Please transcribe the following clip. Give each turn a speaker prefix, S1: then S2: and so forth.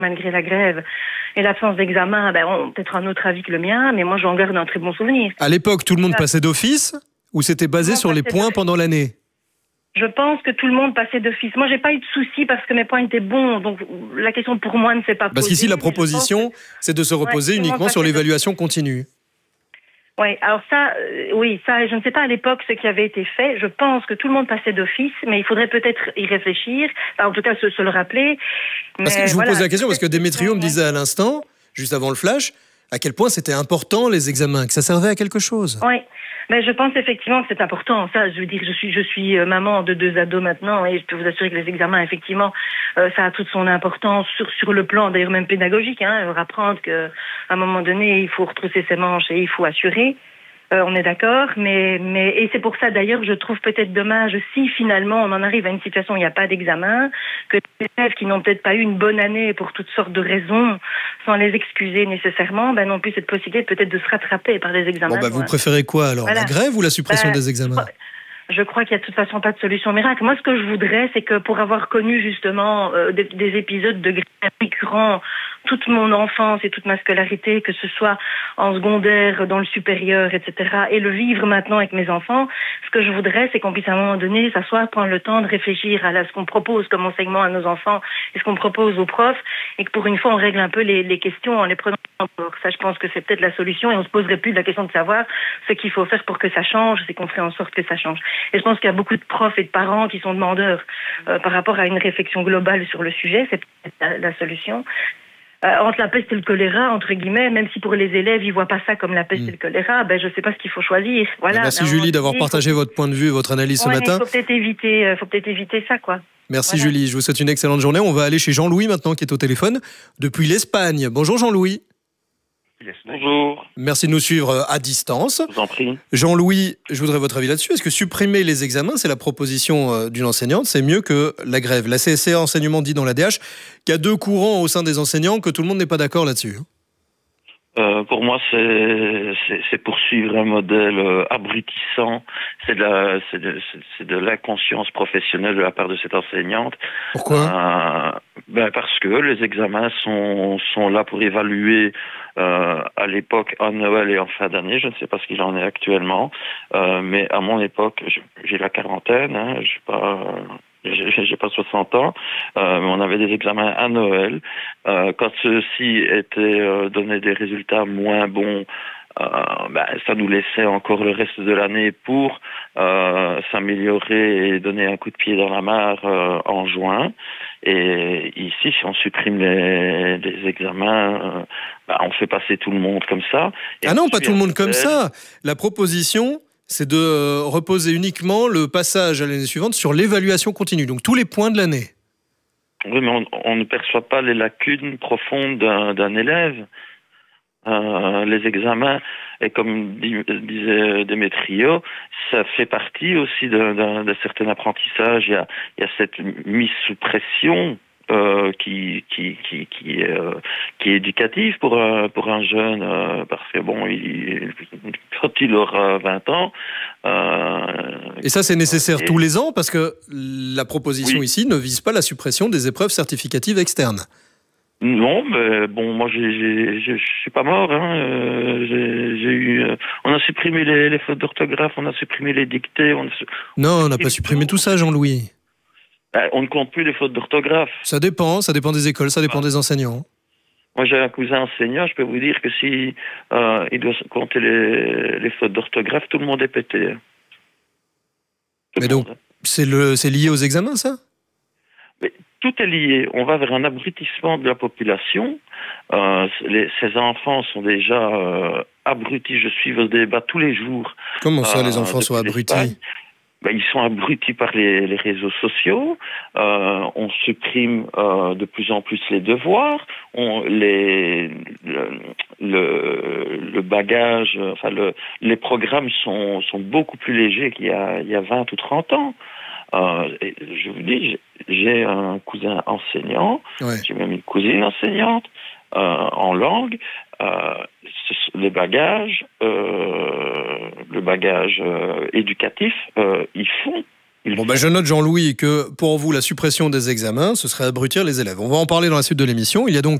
S1: malgré la grève et l'absence d'examen, ont peut-être un autre avis que le mien, mais moi j'en garde un très bon souvenir.
S2: À l'époque, tout le monde passait d'office ou c'était basé sur les points pendant l'année?
S1: Je pense que tout le monde passait d'office. Moi, j'ai pas eu de soucis parce que mes points étaient bons, donc la question pour moi ne s'est pas posée.
S2: Parce qu'ici, la proposition, c'est de se reposer uniquement sur l'évaluation continue.
S1: Oui, alors ça, je ne sais pas à l'époque ce qui avait été fait. Je pense que tout le monde passait d'office, mais il faudrait peut-être y réfléchir, en tout cas se le rappeler.
S2: Parce que je vous pose la question, parce que Démétrio me disait à l'instant, juste avant le flash, à quel point c'était important les examens, que ça servait à quelque chose.
S1: Oui, mais je pense effectivement que c'est important. Ça, je veux dire, je suis maman de 2 ados maintenant, et je peux vous assurer que les examens, effectivement, ça a toute son importance sur le plan, d'ailleurs même pédagogique, leur apprendre qu'à un moment donné, il faut retrousser ses manches et il faut assurer. On est d'accord, et c'est pour ça d'ailleurs je trouve peut-être dommage si finalement on en arrive à une situation où il n'y a pas d'examen, que les élèves qui n'ont peut-être pas eu une bonne année pour toutes sortes de raisons, sans les excuser nécessairement, n'ont plus cette possibilité peut-être de se rattraper par les examens.
S2: Bon, vous préférez quoi alors, la grève ou la suppression des examens?
S1: Je crois qu'il n'y a de toute façon pas de solution miracle. Moi, ce que je voudrais, c'est que pour avoir connu justement des épisodes de grève récurrents toute mon enfance et toute ma scolarité, que ce soit en secondaire, dans le supérieur, etc., et le vivre maintenant avec mes enfants, ce que je voudrais, c'est qu'on puisse à un moment donné s'asseoir, prendre le temps de réfléchir à ce qu'on propose comme enseignement à nos enfants et ce qu'on propose aux profs, et que pour une fois, on règle un peu les questions en les prenant en cours. Ça, je pense que c'est peut-être la solution, et on se poserait plus de la question de savoir ce qu'il faut faire pour que ça change, c'est qu'on ferait en sorte que ça change. Et je pense qu'il y a beaucoup de profs et de parents qui sont demandeurs par rapport à une réflexion globale sur le sujet. C'est peut-être la solution. Entre la peste et le choléra, entre guillemets, même si pour les élèves, ils voient pas ça comme la peste et le choléra, je sais pas ce qu'il faut choisir. Voilà.
S2: Merci Julie d'avoir partagé votre point de vue et votre analyse ce matin.
S1: Il faut peut-être éviter ça, quoi.
S2: Merci Julie, je vous souhaite une excellente journée. On va aller chez Jean-Louis maintenant qui est au téléphone depuis l'Espagne. Bonjour Jean-Louis.
S3: Bonjour.
S2: Merci de nous suivre à distance.
S3: Je vous en prie.
S2: Jean-Louis, je voudrais votre avis là-dessus. Est-ce que supprimer les examens, c'est la proposition d'une enseignante, c'est mieux que la grève? La CSCA Enseignement dit dans la DH qu'il y a 2 courants au sein des enseignants, que tout le monde n'est pas d'accord là-dessus.
S3: Pour moi, c'est poursuivre un modèle abrutissant. C'est de l'inconscience professionnelle de la part de cette enseignante.
S2: Pourquoi?
S3: Parce que les examens sont là pour évaluer à l'époque en Noël et en fin d'année. Je ne sais pas ce qu'il en est actuellement, mais à mon époque, j'ai la quarantaine. J'ai pas 60 ans, mais on avait des examens à Noël. Quand ceux-ci étaient donnaient des résultats moins bons, ça nous laissait encore le reste de l'année pour s'améliorer et donner un coup de pied dans la mare en juin. Et ici, si on supprime les examens, on fait passer tout le monde comme ça.
S2: Et non, pas tout le monde comme ça. La proposition, c'est de reposer uniquement le passage à l'année suivante sur l'évaluation continue, donc tous les points de l'année.
S3: Oui, mais on ne perçoit pas les lacunes profondes d'un élève. Les examens, et comme disait Démétrio, ça fait partie aussi d'un certain apprentissage. Il y a cette mise sous pression qui est éducative pour un jeune, parce que quand il aura 20 ans...
S2: Et ça, c'est nécessaire tous les ans, parce que la proposition ici ne vise pas la suppression des épreuves certificatives externes.
S3: Non, mais moi je suis pas mort. On a supprimé les fautes d'orthographe, on a supprimé les dictées.
S2: Non, on n'a pas supprimé tout ça, Jean-Louis.
S3: On ne compte plus les fautes d'orthographe.
S2: Ça dépend des écoles, ça dépend des enseignants.
S3: Moi, j'ai un cousin enseignant, je peux vous dire que si il doit compter les fautes d'orthographe, tout le monde est pété.
S2: Mais donc, c'est lié aux examens, ça?
S3: Mais tout est lié. On va vers un abrutissement de la population. Ces enfants sont déjà abrutis. Je suis au débat tous les jours.
S2: Comment ça, les enfants sont abrutis?
S3: Ils sont abrutis par les réseaux sociaux. On supprime de plus en plus les devoirs. Le bagage, les programmes sont beaucoup plus légers qu'il y a 20 ou 30 ans. Et je vous dis, j'ai un cousin enseignant, j'ai même une cousine enseignante en langue. Le bagage éducatif, ils font
S2: Bon, je note, Jean-Louis, que pour vous, la suppression des examens, ce serait abrutir les élèves. On va en parler dans la suite de l'émission. Il y a donc